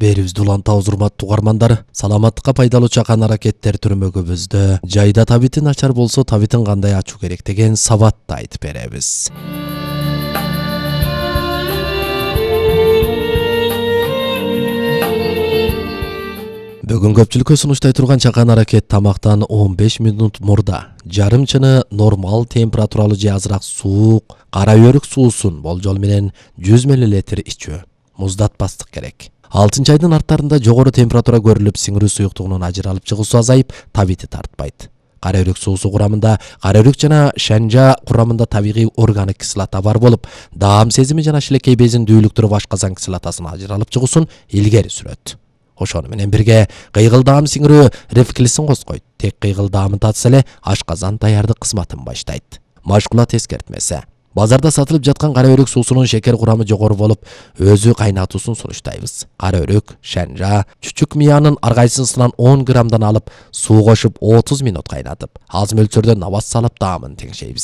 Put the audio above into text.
берибизди улантабыз урматтуу угармандар. Саламаттыкка пайдалуу чакан аракеттер түрмөгүбүздө жайда табити начар болсо табитин кандай ачуу керек деген сабатты айтып беребиз. Бүгүн көпчүлүккө сунуштай турган чакан аракет тамактан 15 мүнөт мурда жарым чыны нормал температуралуу же азыраак суук кара өрүк суусун болжол менен 100 мл ичүү. Муздатпастык керек. 6-айдын арттарында жогору температура көрүлүп, сиңирүү суюктугунун ажыралып чыгуусу азайып, табити тартпайт. Кара өрүк суусу курамында кара өрүк жана шанжа курамында табигый органик кислота бар болуп, даам сезими жана шилекей безин дүүлүктүрүп ашказан кислотасынын ажыралып чыгуусун илгери сүрөт. Ошону менен бирге кыйгылдаам сиңирүү рефлексин коскойт. Тек кыйгылдаамын татса эле ашказан даярдык кызматын баштайт. Машкулат эскертмеси. Базарда сатылып жаткан кара өрүк суусунун шекер курамы жогору болуп, өзү кайнатуусун сунуштайбыз. Кара өрүк, шанжа, чүчүк мыянын ар кайсысынан 10 граммдан алып, суу кошуп 30 мүнөт кайнатып, аз мөлчөрдө навас салып даамын теңшейбиз.